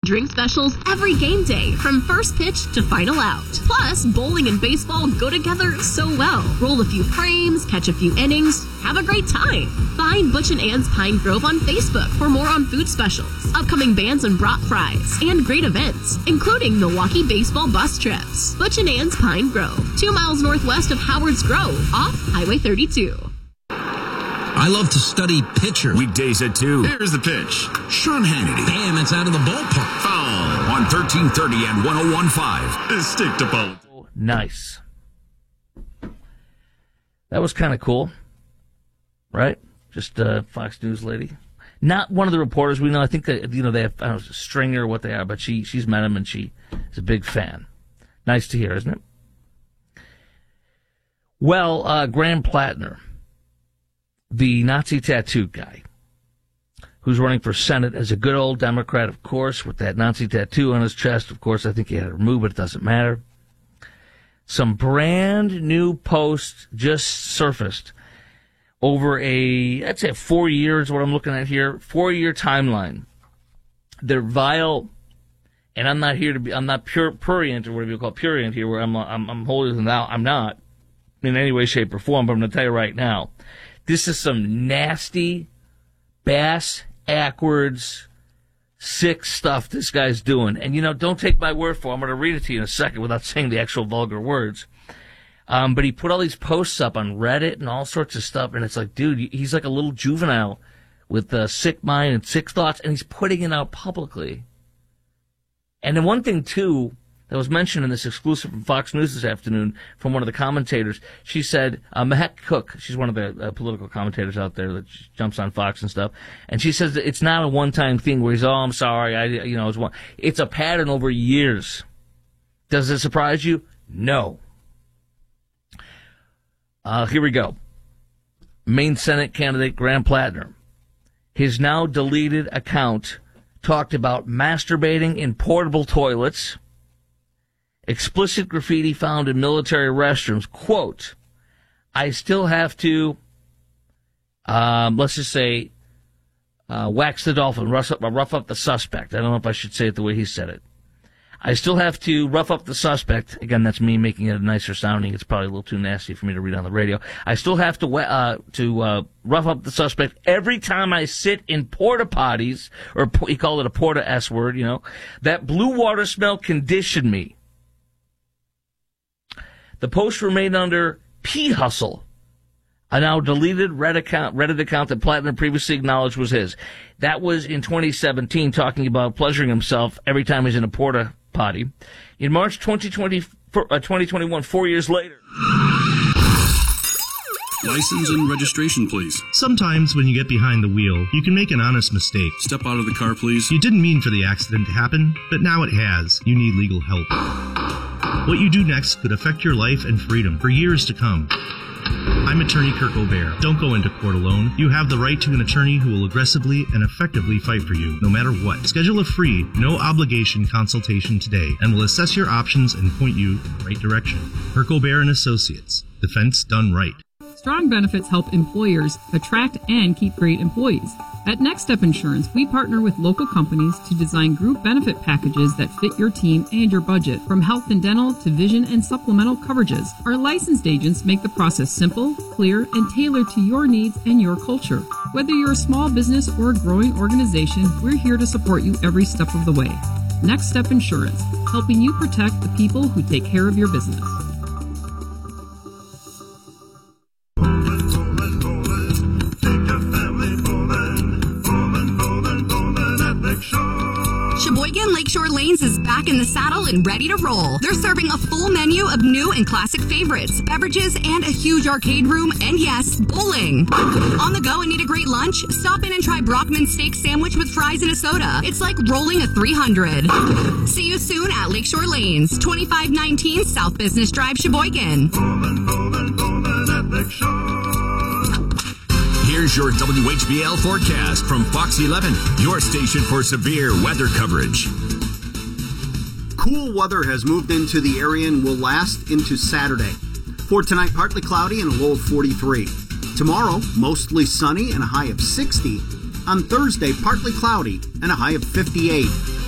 drink specials every game day, from first pitch to final out. Plus, bowling and baseball go together so well. Roll a few frames, catch a few innings, have a great time. Find Butch and Ann's Pine Grove on Facebook for more on food specials, upcoming bands and brat fries, and great events, including Milwaukee baseball bus trips. Butch and Ann's Pine Grove, 2 miles northwest of Howard's Grove, off Highway 32. I love to study pitchers. Weekdays at 2. Here's the pitch. Sean Hannity. Damn, it's out of the ballpark. Foul on 1330 and 101.5. Stick to both. Nice. That was kind of cool, right? Just a Fox News lady. Not one of the reporters we know. I think that, they have, I don't know, Stringer or what they are, but she's met him and she is a big fan. Nice to hear, isn't it? Well, Graham Plattner, the Nazi tattoo guy, who's running for Senate as a good old Democrat, of course, with that Nazi tattoo on his chest. Of course, I think he had it removed, but it doesn't matter. Some brand new posts just surfaced over I'd say 4 years, what I'm looking at here, 4-year timeline. They're vile, and I'm not prurient, or whatever you call prurient here, where I'm holier than thou. I'm not in any way, shape, or form, but I'm going to tell you right now. This is some nasty, bass-ackwards, sick stuff this guy's doing. And, don't take my word for it. I'm going to read it to you in a second without saying the actual vulgar words. But he put all these posts up on Reddit and all sorts of stuff, and it's like, dude, he's like a little juvenile with a sick mind and sick thoughts, and he's putting it out publicly. And then one thing, too, that was mentioned in this exclusive from Fox News this afternoon from one of the commentators, she said, Mahek Cook, she's one of the political commentators out there that jumps on Fox and stuff, and she says that it's not a one-time thing where he's, I'm sorry, it's a pattern over years. Does it surprise you? No. Here we go. Maine Senate candidate Graham Plattner. His now deleted account talked about masturbating in portable toilets, explicit graffiti found in military restrooms. Quote, I still have to, let's just say, wax the dolphin, rough up the suspect. I don't know if I should say it the way he said it. I still have to rough up the suspect. Again, that's me making it nicer sounding. It's probably a little too nasty for me to read on the radio. I still have to rough up the suspect every time I sit in porta potties, or he called it a porta S word, That blue water smell conditioned me. The posts were made under P Hustle, a now deleted Reddit account that Plattner previously acknowledged was his. That was in 2017, talking about pleasuring himself every time he's in a porta potty. In March 2021, 4 years later. License and registration, please. Sometimes when you get behind the wheel, you can make an honest mistake. Step out of the car, please. You didn't mean for the accident to happen, but now it has. You need legal help. What you do next could affect your life and freedom for years to come. I'm attorney Kirk O'Bear. Don't go into court alone. You have the right to an attorney who will aggressively and effectively fight for you, no matter what. Schedule a free, no-obligation consultation today, and we'll assess your options and point you in the right direction. Kirk O'Bear and Associates. Defense done right. Strong benefits help employers attract and keep great employees. At Next Step Insurance, we partner with local companies to design group benefit packages that fit your team and your budget, from health and dental to vision and supplemental coverages. Our licensed agents make the process simple, clear, and tailored to your needs and your culture. Whether you're a small business or a growing organization, we're here to support you every step of the way. Next Step Insurance, helping you protect the people who take care of your business. Sheboygan Lakeshore Lanes is back in the saddle and ready to roll. They're serving a full menu of new and classic favorites, beverages, and a huge arcade room, and yes, bowling. On the go and need a great lunch? Stop in and try Brockman's Steak Sandwich with fries and a soda. It's like rolling a 300. See you soon at Lakeshore Lanes, 2519 South Business Drive, Sheboygan. Here's your WHBL forecast from Fox 11, your station for severe weather coverage. Cool weather has moved into the area and will last into Saturday. For tonight, partly cloudy and a low of 43. Tomorrow, mostly sunny and a high of 60. On Thursday, partly cloudy and a high of 58.